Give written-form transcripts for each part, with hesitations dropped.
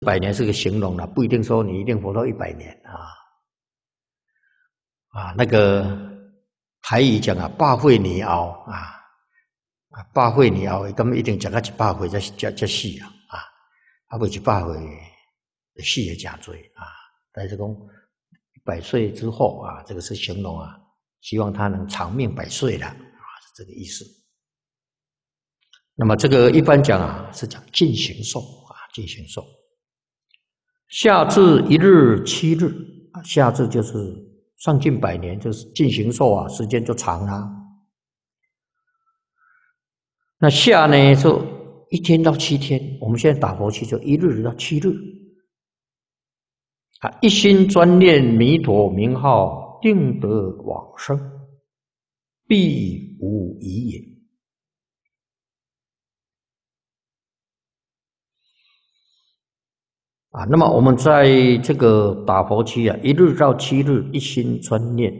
100年是个形容了，不一定说你一定活到100年那个台语讲百岁年后百岁年后，咁一定讲到100岁才死未100岁死的真多但是讲100岁之后这个是形容希望他能长命百岁了是这个意思。那么这个一般讲是讲尽形寿尽形寿。下至1日7日下至就是上近100年，就是尽形寿时间就长了。那下呢就1天到7天，我们现在打佛七就1日到7日一心专念弥陀名号，定得往生，必无疑也。那么我们在这个打佛七1日到7日一心专念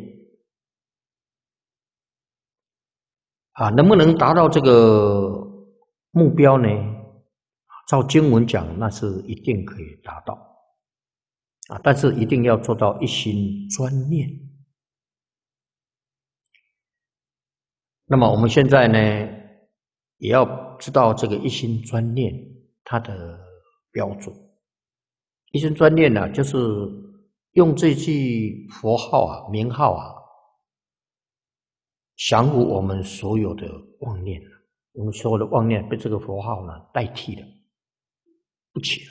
能不能达到这个目标呢？照经文讲，那是一定可以达到但是一定要做到一心专念。那么我们现在呢，也要知道这个一心专念它的标准。一心专念就是用这句佛号名号降伏我们所有的妄念我们所有的妄念被这个佛号代替了，不起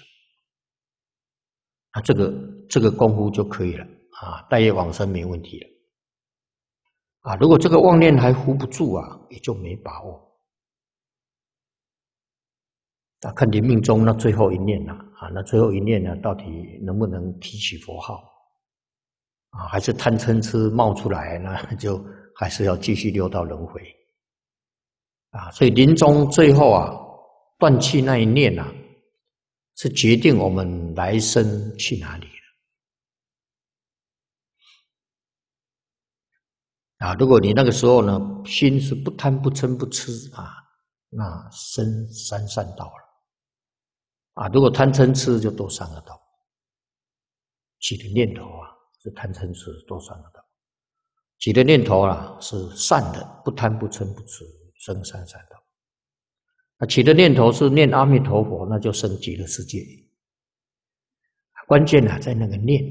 了这个功夫就可以了带业往生没问题了如果这个妄念还扶不住也就没把握看你命中那最后一念那最后一念到底能不能提起佛号还是贪嗔痴冒出来，那就还是要继续六道轮回所以临终最后断气那一念是决定我们来生去哪里如果你那个时候呢心是不贪不嗔不痴那生三善道了如果贪嗔痴就堕三恶道，起的念头是贪嗔痴堕三恶道，起的念头是善的，不贪不嗔不痴生三善道。起的念头是念阿弥陀佛，那就升极乐世界。关键在那个念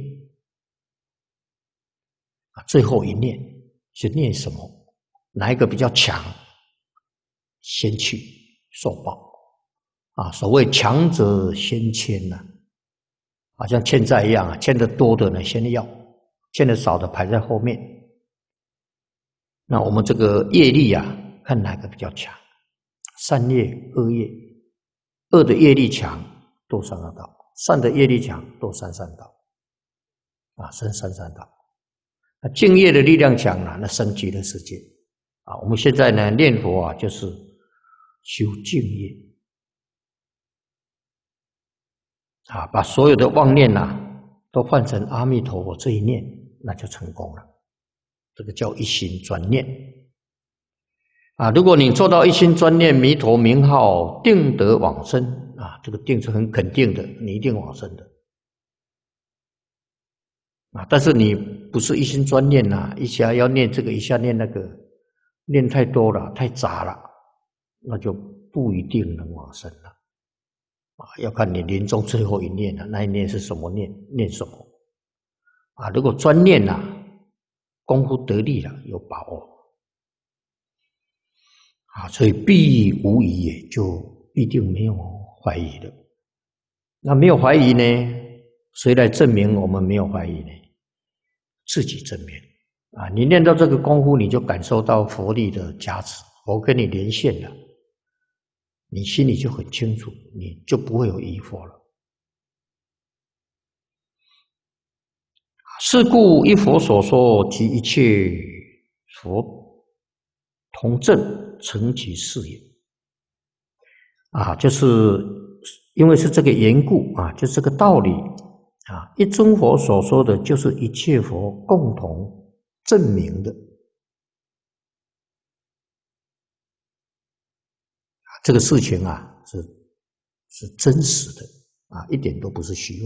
最后一念是念什么？哪一个比较强？先去受报所谓强者先签好像欠债一样欠得多的呢先要，欠得少的排在后面。那我们这个业力看哪个比较强，善业恶业，恶的业力强堕三恶道，善的业力强堕三善道升三善道。那净业的力量强那升极乐世界我们现在呢念佛就是修净业把所有的妄念都换成阿弥陀佛这一念，那就成功了。这个叫一心专念如果你做到一心专念弥陀名号，定得往生这个定是很肯定的，你一定往生的但是你不是一心专念一下要念这个一下念那个，念太多了太杂了，那就不一定能往生了要看你临终最后一念那一念是什么念，念什么如果专念功夫得力了，有把握所以必无疑也，就必定没有怀疑了。那没有怀疑呢，谁来证明我们没有怀疑呢？自己证明你念到这个功夫，你就感受到佛力的加持，佛跟你连线了，你心里就很清楚，你就不会有疑惑了。是故一佛所说及一切佛同证成其事也就是因为是这个缘故就这个道理一尊佛所说的就是一切佛共同证明的这个事情是真实的啊，一点都不是虚幻。